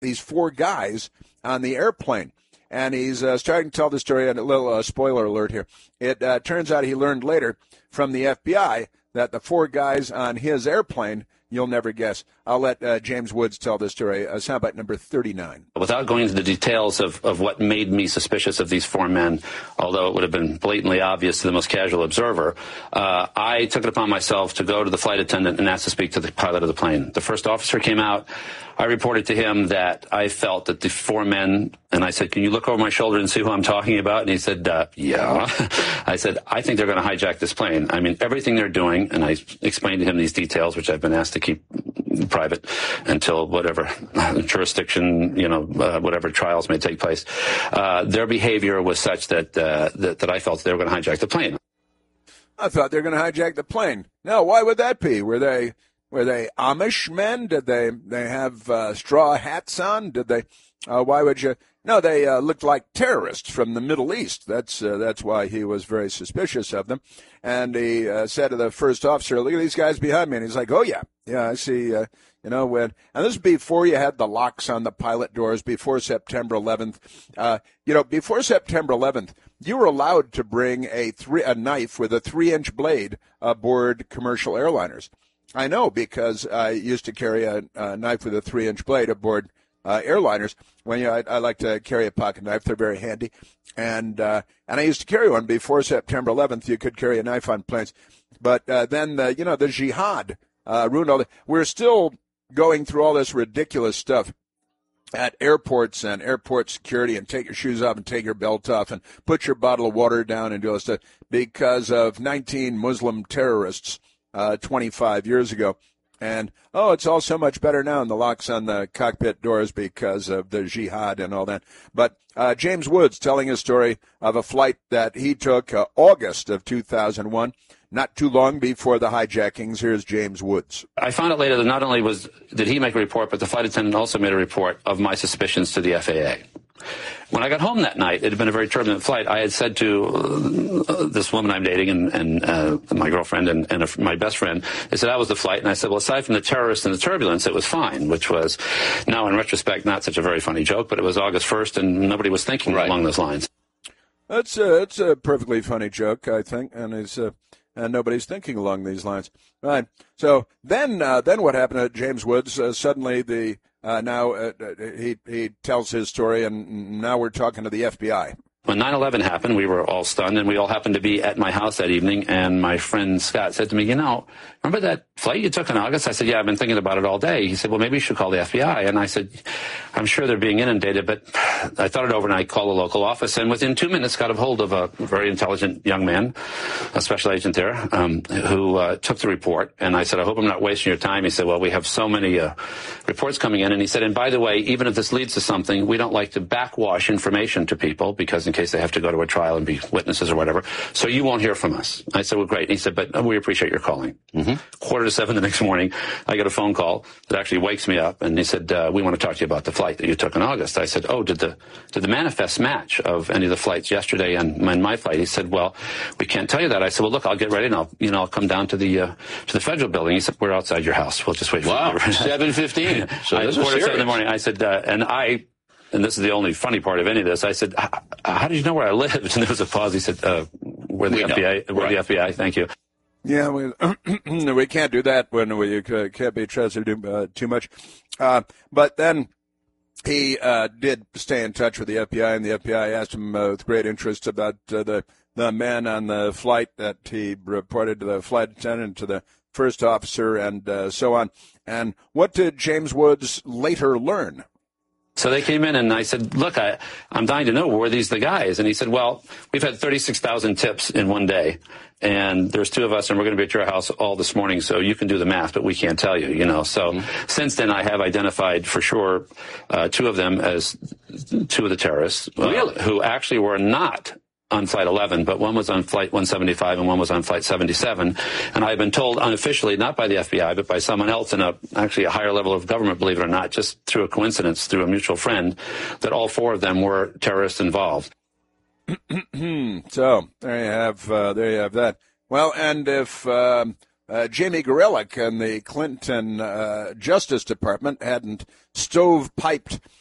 these four guys on the airplane. And he's starting to tell the story, and a little spoiler alert here. It turns out he learned later from the FBI that the four guys on his airplane, you'll never guess. I'll let James Woods tell this story. Soundbite number 39. Without going into the details of what made me suspicious of these four men, although it would have been blatantly obvious to the most casual observer, I took it upon myself to go to the flight attendant and ask to speak to the pilot of the plane. The first officer came out. I reported to him that I felt that the four men, and I said, can you look over my shoulder and see who I'm talking about? And he said, yeah. I said, I think they're going to hijack this plane. I mean, everything they're doing, and I explained to him these details, which I've been asked to keep private until whatever jurisdiction, whatever trials may take place. Their behavior was such that I felt they were going to hijack the plane. I thought they were going to hijack the plane. Now, why would that be? Were they Amish men? Did they have straw hats on? Did they? Why would you? No, they looked like terrorists from the Middle East. That's why he was very suspicious of them. And he said to the first officer, "Look at these guys behind me." And he's like, "Oh yeah, I see." And this is before you had the locks on the pilot doors. Before September 11th, before September 11th, you were allowed to bring a knife with a 3-inch blade aboard commercial airliners. I know because I used to carry a knife with a 3-inch blade aboard airliners. I like to carry a pocket knife. They're very handy. And I used to carry one before September 11th. You could carry a knife on planes. But then, the jihad ruined all that. We're still going through all this ridiculous stuff at airports and airport security, and take your shoes off and take your belt off and put your bottle of water down and do all this stuff because of 19 Muslim terrorists 25 years ago. And, it's all so much better now, and the locks on the cockpit doors because of the jihad and all that. But James Woods telling a story of a flight that he took August of 2001, not too long before the hijackings. Here's James Woods. I found out later that not only did he make a report, but the flight attendant also made a report of my suspicions to the FAA. When I got home that night, it had been a very turbulent flight. I had said to this woman I'm dating and my girlfriend and my best friend, they said, how was the flight? And I said, well, aside from the terrorists and the turbulence, it was fine, which was now in retrospect not such a very funny joke, but it was August 1st and nobody was thinking along those lines. It's a perfectly funny joke, I think, and nobody's thinking along these lines. Right. So then what happened to James Woods? Suddenly he tells his story, and now we're talking to the FBI. When 9/11 happened, we were all stunned, and we all happened to be at my house that evening, and my friend Scott said to me, remember that flight you took in August? I said, yeah, I've been thinking about it all day. He said, well, maybe you should call the FBI. And I said, I'm sure they're being inundated, but I thought it over, and I called the local office, and within 2 minutes got a hold of a very intelligent young man, a special agent there, who took the report. And I said, I hope I'm not wasting your time. He said, well, we have so many reports coming in. And he said, and by the way, even if this leads to something, we don't like to backwash information to people because in case they have to go to a trial and be witnesses or whatever. So you won't hear from us. I said, well, great. And he said, but we appreciate your calling. 6:45 the next morning, I get a phone call that actually wakes me up. And he said, we want to talk to you about the flight that you took in August. I said, did the manifest match of any of the flights yesterday and my flight? He said, well, we can't tell you that. I said, well, look, I'll get ready and I'll come down to the federal building. He said, we're outside your house. We'll just wait for you. Wow, 7:15. So this is serious. 7 in the morning. I said, and this is the only funny part of any of this. I said, how did you know where I lived? And there was a pause. He said, we're the FBI. We're the FBI. Thank you. Yeah, we can't do that when we can't be trusted too much. But then he did stay in touch with the FBI, and the FBI asked him with great interest about the man on the flight that he reported to the flight attendant, to the first officer, and so on. And what did James Woods later learn? So they came in, and I said, look, I'm dying to know, were these the guys? And he said, well, we've had 36,000 tips in one day, and there's two of us, and we're going to be at your house all this morning, so you can do the math, but we can't tell you, So since then, I have identified for sure two of them as two of the terrorists who actually were not on Flight 11, but one was on Flight 175 and one was on Flight 77. And I've been told unofficially, not by the FBI, but by someone else in actually a higher level of government, believe it or not, just through a coincidence, through a mutual friend, that all four of them were terrorists involved. So there you have that. Well, and if Jamie Gorelick and the Clinton Justice Department hadn't stovepiped